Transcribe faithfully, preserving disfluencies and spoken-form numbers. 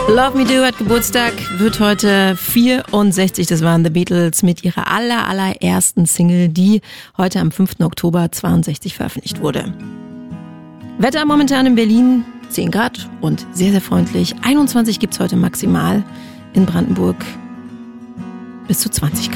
Love Me Do hat Geburtstag, wird heute vierundsechzig. Das waren The Beatles mit ihrer aller, allerersten Single, die heute am fünften Oktober zweiundsechzig veröffentlicht wurde. Wetter momentan in Berlin zehn Grad und sehr, sehr freundlich. einundzwanzig gibt's heute maximal, in Brandenburg bis zu zwanzig Grad.